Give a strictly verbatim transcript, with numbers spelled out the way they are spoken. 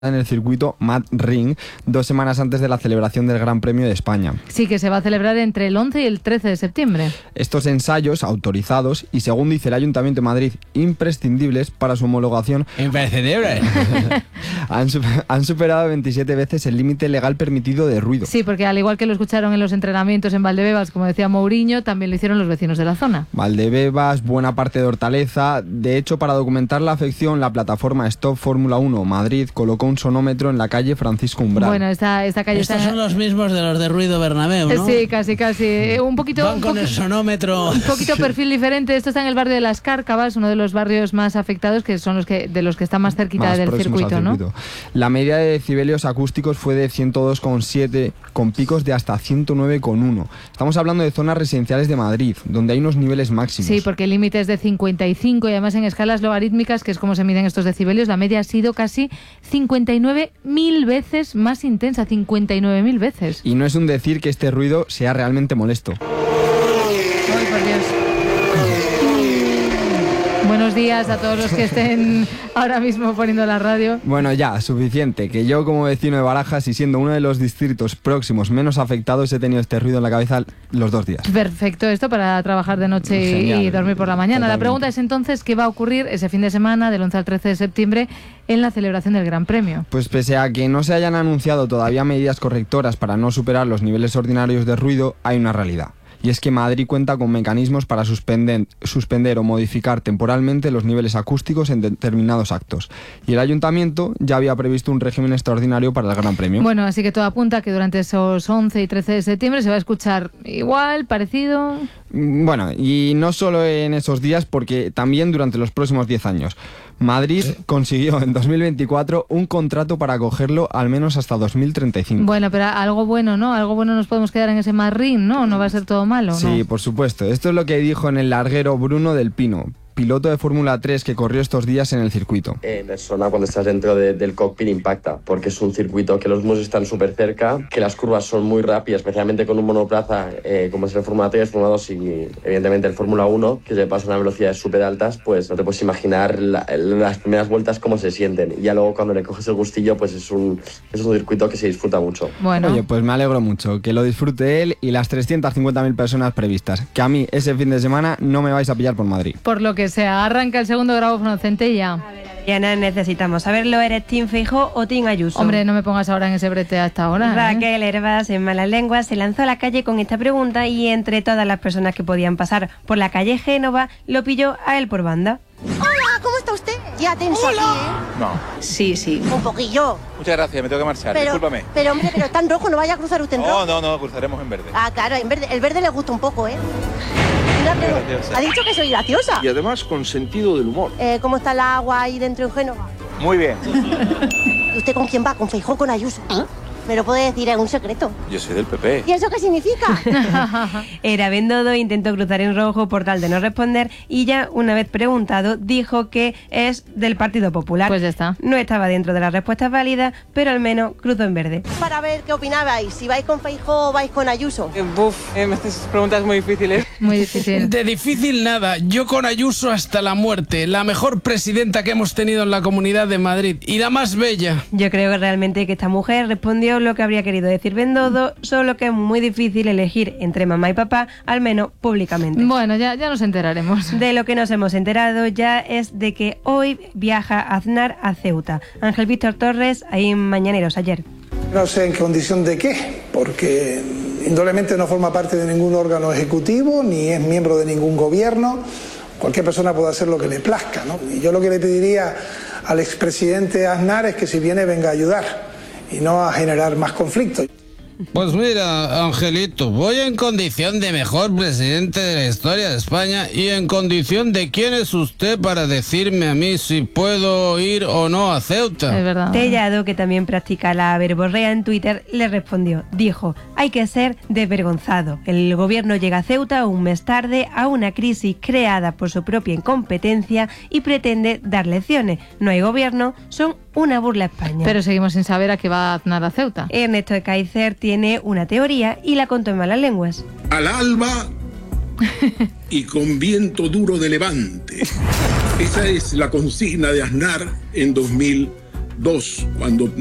en el circuito MadRing dos semanas antes de la celebración del Gran Premio de España. Sí, que se va a celebrar entre el once y el trece de septiembre. Estos ensayos autorizados y, según dice el Ayuntamiento de Madrid, imprescindibles para su homologación, imprescindibles, han, han superado veintisiete veces el límite legal permitido de ruido. Sí, porque al igual que lo escucharon en los entrenamientos en Valdebebas, como decía Mourinho, también lo hicieron los vecinos de la zona. Valdebebas, buena parte de Hortaleza. De hecho, para documentar la afección, la plataforma Stop Fórmula uno Madrid colocó un sonómetro en la calle Francisco Umbral. Bueno, esta, esta calle Estos está... son los mismos de los de Ruido Bernabéu, ¿no? Sí, casi, casi. Un poquito... Van un con poqu... el sonómetro. Un poquito perfil diferente. Esto está en el barrio de Las Cárcavas, uno de los barrios más afectados, que son los que de los que están más cerquita más del circuito, ¿no? circuito. La media de decibelios acústicos fue de ciento dos coma siete, con picos de hasta ciento nueve coma uno. Estamos hablando de zonas residenciales de Madrid, donde hay unos niveles máximos. Sí, porque el límite es de cincuenta y cinco y además en escalas logarítmicas, que es como se miden estos decibelios, la media ha sido casi cincuenta y nueve mil veces más intensa, cincuenta y nueve mil veces. Y no es un decir que este ruido sea realmente molesto. Ay, por Dios. Buenos días a todos los que estén ahora mismo poniendo la radio. Bueno, ya, suficiente. Que yo, como vecino de Barajas y siendo uno de los distritos próximos menos afectados, he tenido este ruido en la cabeza los dos días. Perfecto, esto para trabajar de noche Genial. y dormir por la mañana. Totalmente. La pregunta es entonces, ¿qué va a ocurrir ese fin de semana del once al trece de septiembre en la celebración del Gran Premio? Pues pese a que no se hayan anunciado todavía medidas correctoras para no superar los niveles ordinarios de ruido, hay una realidad. Y es que Madrid cuenta con mecanismos para suspender, suspender o modificar temporalmente los niveles acústicos en determinados actos. Y el Ayuntamiento ya había previsto un régimen extraordinario para el Gran Premio. Bueno, así que todo apunta a que durante esos once y trece de septiembre se va a escuchar igual, parecido... Bueno, y no solo en esos días, porque también durante los próximos diez años. Madrid consiguió en dos mil veinticuatro un contrato para acogerlo al menos hasta dos mil treinta y cinco. Bueno, pero algo bueno, ¿no? Algo bueno nos podemos quedar en ese MadRing, ¿no? No va a ser todo malo, ¿no? Sí, por supuesto. Esto es lo que dijo en el larguero Bruno del Pino, piloto de Fórmula tres que corrió estos días en el circuito. En persona, cuando estás dentro de, del cockpit, impacta, porque es un circuito que los muros están súper cerca, que las curvas son muy rápidas, especialmente con un monoplaza eh, como es el Fórmula tres, Fórmula dos y evidentemente el Fórmula uno, que se pasan a velocidades súper altas, pues no te puedes imaginar la, las primeras vueltas cómo se sienten. Y ya luego cuando le coges el gustillo, pues es un, es un circuito que se disfruta mucho. Bueno. Oye, pues me alegro mucho, que lo disfrute él y las trescientas cincuenta mil personas previstas, que a mí ese fin de semana no me vais a pillar por Madrid. Por lo que sea, arranca el segundo grabófono, Centella. A ver, Adriana, necesitamos saberlo, ¿eres Team Feijóo o Team Ayuso? Hombre, no me pongas ahora en ese brete hasta ahora. Raquel ¿eh? Hervás, en Malas Lenguas, se lanzó a la calle con esta pregunta y entre todas las personas que podían pasar por la calle Génova, lo pilló a él por banda. Hola, ¿cómo está usted? Ya tenso aquí, ¿eh? No. Sí, sí. Un poquillo. Muchas gracias, me tengo que marchar, pero, discúlpame. Pero hombre, pero está en rojo, no vaya a cruzar usted en rojo. No, no, no, cruzaremos en verde. Ah, claro, en verde. El verde le gusta un poco, ¿eh? Una pregunta. Ha dicho que soy graciosa. Y además con sentido del humor. Eh, ¿Cómo está el agua ahí dentro en Génova? Muy bien. ¿Y usted con quién va? ¿Con Feijóo o con Ayuso? ¿Eh? Me lo puede decir, es un secreto. Yo soy del P P. ¿Y eso qué significa? Era Bendodo, intentó cruzar en rojo por tal de no responder y ya una vez preguntado dijo que es del Partido Popular. Pues ya está. No estaba dentro de las respuestas válidas, pero al menos cruzó en verde. Para ver qué opinabais, si vais con Feijóo o vais con Ayuso. Eh, buf, eh, me haces preguntas muy difíciles. Muy difícil. De difícil nada, yo con Ayuso hasta la muerte, la mejor presidenta que hemos tenido en la Comunidad de Madrid y la más bella. Yo creo que realmente que esta mujer respondió lo que habría querido decir Bendodo, solo que es muy difícil elegir entre mamá y papá, al menos públicamente. Bueno, ya, ya nos enteraremos. De lo que nos hemos enterado ya es de que hoy viaja Aznar a Ceuta. Ángel Víctor Torres, ahí en Mañaneros ayer. No sé en condición de qué, porque indudablemente no forma parte de ningún órgano ejecutivo, ni es miembro de ningún gobierno. Cualquier persona puede hacer lo que le plazca, ¿no? Y yo lo que le pediría al expresidente Aznar es que si viene venga a ayudar y no a generar más conflictos. Pues mira, Angelito, voy en condición de mejor presidente de la historia de España y en condición de quién es usted para decirme a mí si puedo ir o no a Ceuta. Es verdad. Tellado, que también practica la verborrea en Twitter, le respondió. Dijo, hay que ser desvergonzado. El gobierno llega a Ceuta un mes tarde a una crisis creada por su propia incompetencia y pretende dar lecciones. No hay gobierno, son una burla a España. Pero seguimos sin saber a qué va Aznar a Ceuta. Ernesto de Kaiser tiene una teoría y la contó en Malas Lenguas. Al alba y con viento duro de levante. Esa es la consigna de Aznar en dos mil Dos, cuando